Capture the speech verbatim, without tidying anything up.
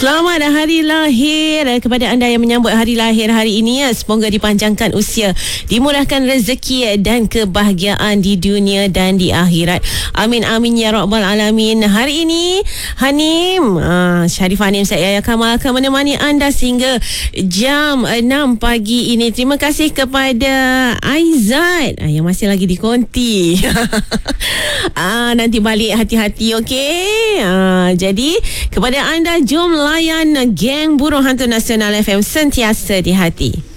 Selamat hari lahir kepada anda yang menyambut hari lahir hari ini. Semoga dipanjangkan usia, dimurahkan rezeki dan kebahagiaan di dunia dan di akhirat. Amin amin ya rabbal alamin. Hari ini Hanim, uh, Syarif Hanim, saya Yaya Kamal akan menemani anda sehingga jam enam pagi ini. Terima kasih kepada Aizat uh, yang masih lagi di konti. uh, nanti balik hati-hati, okey? Uh, jadi kepada anda, jom layan Geng Burung Hantu Nasional F M sentiasa di hati.